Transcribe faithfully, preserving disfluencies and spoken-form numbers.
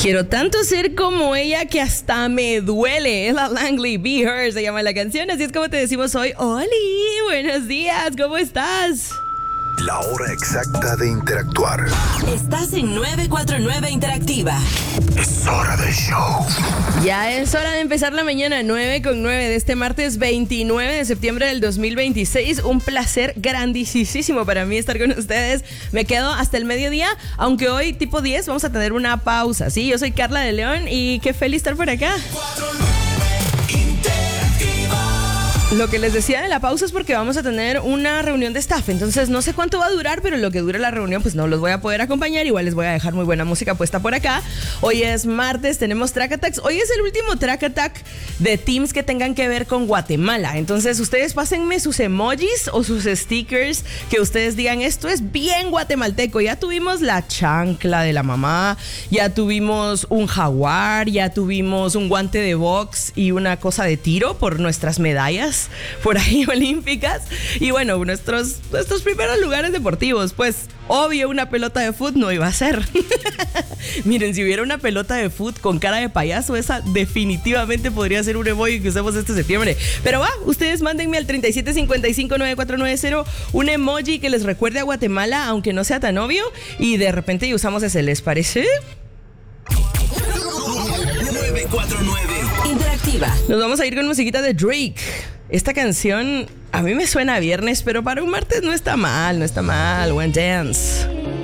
Quiero tanto ser como ella que hasta me duele. Es la Langley Be Her, se llama la canción. Así es como te decimos hoy. Oli, buenos días, ¿cómo estás? La hora exacta de interactuar. Estás en nueve cuatro nueve Interactiva. Es hora del show. Ya es hora de empezar la mañana, nueve con nueve de este martes veintinueve de septiembre del dos mil veintiséis. Un placer grandísimo para mí estar con ustedes. Me quedo hasta el mediodía, aunque hoy tipo diez vamos a tener una pausa. Sí, yo soy Carla de León y qué feliz estar por acá. Lo que les decía de la pausa es porque vamos a tener una reunión de staff, entonces no sé cuánto va a durar, pero lo que dure la reunión pues no los voy a poder acompañar, igual les voy a dejar muy buena música puesta por acá. Hoy es martes, tenemos Track Attacks, hoy es el último Track Attack de teams que tengan que ver con Guatemala, entonces ustedes pásenme sus emojis o sus stickers que ustedes digan esto es bien guatemalteco. Ya tuvimos la chancla de la mamá, ya tuvimos un jaguar, ya tuvimos un guante de box y una cosa de tiro por nuestras medallas por ahí olímpicas y bueno, nuestros, nuestros primeros lugares deportivos, pues obvio una pelota de fútbol no iba a ser. Miren, si hubiera una pelota de fútbol con cara de payaso, esa definitivamente podría ser un emoji que usemos este septiembre. Pero va, ustedes mándenme al treinta y siete cincuenta y cinco nueve cuatro nueve cero un emoji que les recuerde a Guatemala, aunque no sea tan obvio, y de repente usamos ese, ¿les parece? nueve cuatro nueve Interactiva. Nos vamos a ir con musiquita de Drake. Esta canción a mí me suena a viernes, pero para un martes no está mal, no está mal. One Dance.